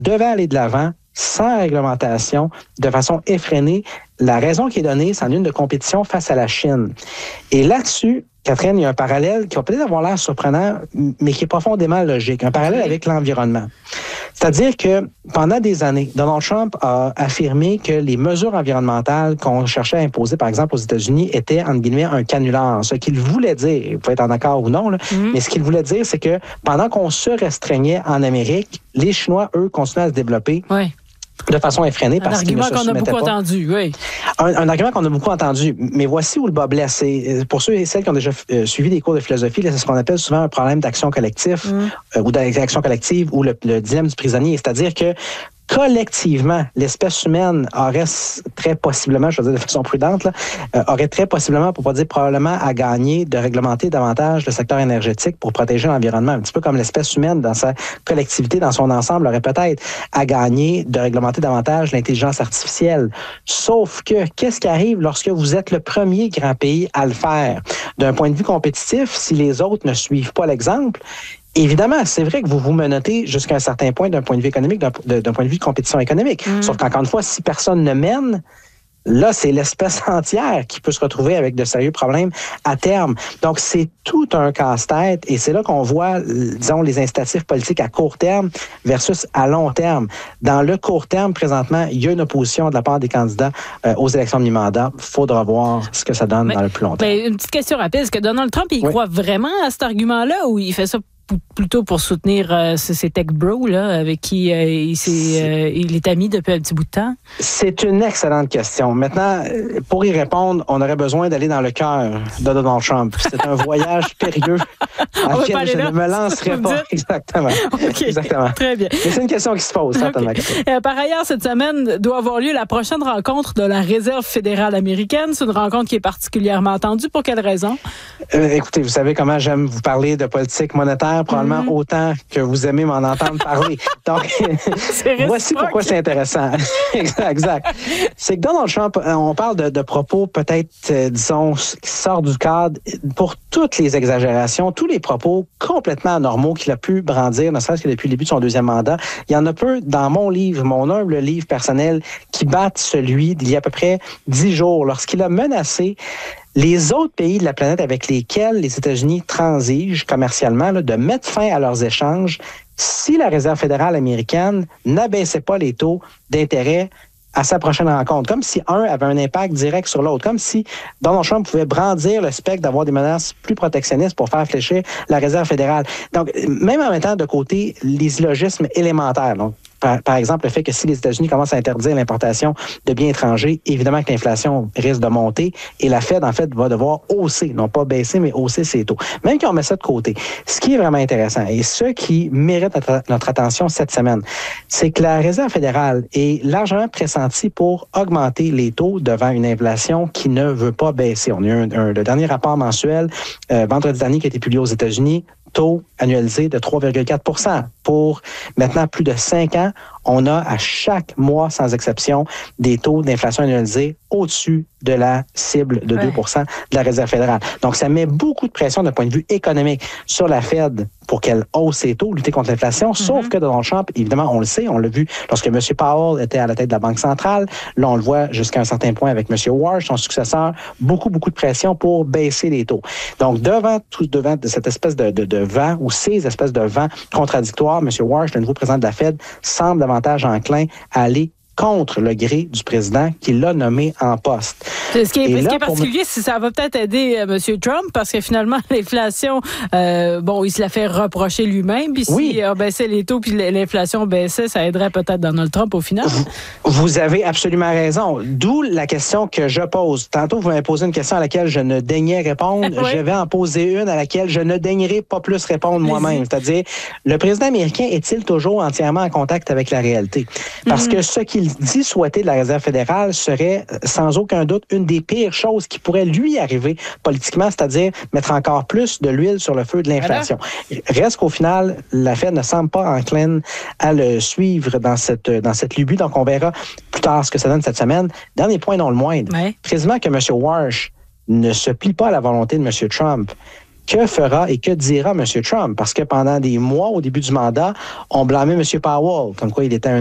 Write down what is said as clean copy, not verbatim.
devait aller de l'avant sans réglementation, de façon effrénée. La raison qui est donnée, c'est en une de compétition face à la Chine. Et là-dessus, Catherine, il y a un parallèle qui va peut-être avoir l'air surprenant, mais qui est profondément logique. Un parallèle avec l'environnement. C'est-à-dire que pendant des années, Donald Trump a affirmé que les mesures environnementales qu'on cherchait à imposer, par exemple aux États-Unis, étaient, entre guillemets, un canular. Ce qu'il voulait dire, vous pouvez être en accord ou non, là, mais ce qu'il voulait dire, c'est que pendant qu'on se restreignait en Amérique, les Chinois, eux, continuaient à se développer. Oui. De façon effrénée parce qu'ils ne se soumettaient pas. Un argument qu'on a beaucoup entendu, oui. Un argument qu'on a beaucoup entendu. Mais voici où le bas blesse. Pour ceux et celles qui ont déjà suivi des cours de philosophie, c'est ce qu'on appelle souvent un problème d'action collective ou d'action collective ou le dilemme du prisonnier. C'est-à-dire que collectivement, l'espèce humaine aurait très possiblement, je veux dire de façon prudente, là, aurait très possiblement, pour pas dire probablement, à gagner de réglementer davantage le secteur énergétique pour protéger l'environnement. Un petit peu comme l'espèce humaine dans sa collectivité, dans son ensemble, aurait peut-être à gagner de réglementer davantage l'intelligence artificielle. Sauf que, qu'est-ce qui arrive lorsque vous êtes le premier grand pays à le faire? D'un point de vue compétitif, si les autres ne suivent pas l'exemple, évidemment, c'est vrai que vous vous menottez jusqu'à un certain point d'un point de vue économique, d'un point de vue de compétition économique. Sauf qu'encore une fois, si personne ne mène, là, c'est l'espèce entière qui peut se retrouver avec de sérieux problèmes à terme. Donc, c'est tout un casse-tête et c'est là qu'on voit, disons, les incitatifs politiques à court terme versus à long terme. Dans le court terme, présentement, il y a une opposition de la part des candidats aux élections de mi-mandat. Il faudra voir ce que ça donne dans le plus long terme. Une petite question rapide. Est-ce que Donald Trump, il croit vraiment à cet argument-là ou il fait ça plutôt pour soutenir ces tech bros là, avec qui il est ami depuis un petit bout de temps? C'est une excellente question. Maintenant, pour y répondre, on aurait besoin d'aller dans le cœur de Donald Trump. C'est un voyage périlleux à lequel je ne me lancerai pas. Exactement. Okay. Exactement. Très bien. Mais c'est une question qui se pose, certainement. Okay. Par ailleurs, cette semaine doit avoir lieu la prochaine rencontre de la Réserve fédérale américaine. C'est une rencontre qui est particulièrement attendue. Pour quelle raison? Écoutez, vous savez comment j'aime vous parler de politique monétaire, probablement autant que vous aimez m'en entendre parler. Donc, voici pourquoi c'est intéressant. Exact. C'est que Donald Trump, on parle de propos peut-être, disons, qui sortent du cadre pour toutes les exagérations, tous les propos complètement anormaux qu'il a pu brandir, ne serait-ce que depuis le début de son deuxième mandat. Il y en a peu dans mon livre, mon humble livre personnel, qui battent celui d'il y a à peu près 10 jours, lorsqu'il a menacé les autres pays de la planète avec lesquels les États-Unis transigent commercialement, là, de mettre fin à leurs échanges si la Réserve fédérale américaine n'abaissait pas les taux d'intérêt à sa prochaine rencontre. Comme si un avait un impact direct sur l'autre. Comme si Donald Trump pouvait brandir le spectre d'avoir des menaces plus protectionnistes pour faire fléchir la Réserve fédérale. Donc, même en mettant de côté les illogismes élémentaires, donc, par exemple, le fait que si les États-Unis commencent à interdire l'importation de biens étrangers, évidemment que l'inflation risque de monter et la Fed, en fait, va devoir hausser, non pas baisser, mais hausser ses taux. Même qu'on met ça de côté, ce qui est vraiment intéressant et ce qui mérite notre attention cette semaine, c'est que la Réserve fédérale est largement pressentie pour augmenter les taux devant une inflation qui ne veut pas baisser. On a eu le dernier rapport mensuel vendredi dernier qui a été publié aux États-Unis, taux annualisé de 3,4 %. Pour maintenant plus de 5 ans, on a à chaque mois, sans exception, des taux d'inflation annualisés au-dessus de la cible de 2 % de la Réserve fédérale. Donc, ça met beaucoup de pression d'un point de vue économique sur la Fed pour qu'elle hausse ses taux, lutter contre l'inflation, sauf que Donald Trump, évidemment, on le sait, on l'a vu lorsque M. Powell était à la tête de la Banque centrale. Là, on le voit jusqu'à un certain point avec M. Warsh, son successeur, beaucoup de pression pour baisser les taux. Donc, devant cette espèce de vent ou ces espèces de vents contradictoires, M. Warsh, le nouveau président de la Fed, semble davantage enclin à aller contre le gré du président qui l'a nommé en poste. Ce qui est particulier, c'est que ça va peut-être aider M. Trump parce que finalement, l'inflation, il se la fait reprocher lui-même. Puis s'il baissait les taux puis l'inflation baissait, ça aiderait peut-être Donald Trump au final. Vous avez absolument raison. D'où la question que je pose. Tantôt, vous m'avez posé une question à laquelle je ne daignais répondre. Je vais en poser une à laquelle je ne daignerai pas plus répondre moi-même. C'est-à-dire, le président américain est-il toujours entièrement en contact avec la réalité? Parce que ce qu'il dit souhaiter de la Réserve fédérale serait sans aucun doute une des pires choses qui pourrait lui arriver politiquement, c'est-à-dire mettre encore plus de l'huile sur le feu de l'inflation. Reste qu'au final, la Fed ne semble pas encline à le suivre dans cette lubie, donc on verra plus tard ce que ça donne cette semaine. Dernier point non le moindre, précisément que M. Warsh ne se plie pas à la volonté de M. Trump, que fera et que dira M. Trump? Parce que pendant des mois, au début du mandat, on blâmait M. Powell, comme quoi il était un